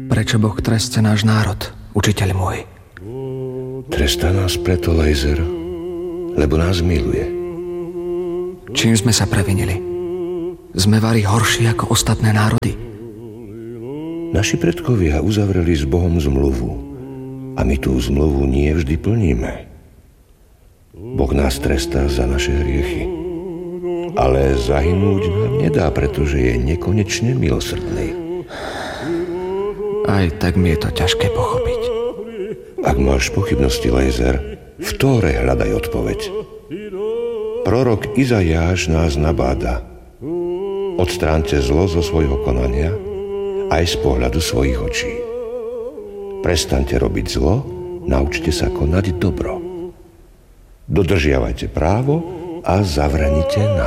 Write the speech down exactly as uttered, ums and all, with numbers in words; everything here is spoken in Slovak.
Prečo Boh trestá náš národ, učiteľ môj? Trestá nás preto, Lejzer, lebo nás miluje. Čím sme sa previnili? Sme vari horší ako ostatné národy? Naši predkovia uzavreli s Bohom zmluvu a my tú zmluvu nie vždy plníme. Boh nás trestá za naše hriechy, ale zahynúť nám nedá, pretože je nekonečne milosrdný. Aj tak mi je to ťažké pochopiť. Ak máš pochybnosti, Lejzer, v Tóre hľadaj odpoveď. Prorok Izajáš nás nabáda. Odstráňte zlo zo svojho konania aj z pohľadu svojich očí. Prestaňte robiť zlo, naučte sa konať dobro. Dodržiavajte právo a zavraňte